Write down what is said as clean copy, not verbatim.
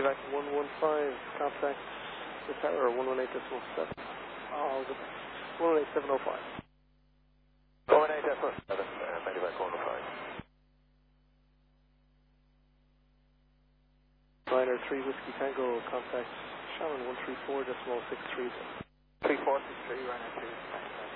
Medivac 115, contact the tower 118.7. I'll go back. 118.705. 118.7, Medivac 115. Liner 3 Whiskey Tango, contact Shannon 134.630. 3463, Ryanair 2.